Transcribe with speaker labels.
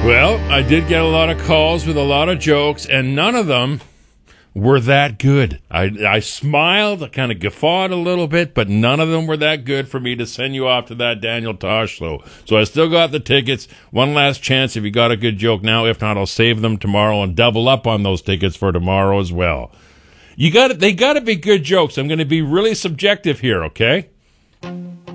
Speaker 1: Well, I did get a lot of calls with a lot of jokes, and none of them were that good. I smiled, kind of guffawed a little bit, but none of them were that good for me to send you off to that Daniel Tosh show. So I still got the tickets. One last chance if you got a good joke now. If not, I'll save them tomorrow and double up on those tickets for tomorrow as well. They got to be good jokes. I'm going to be really subjective here, okay?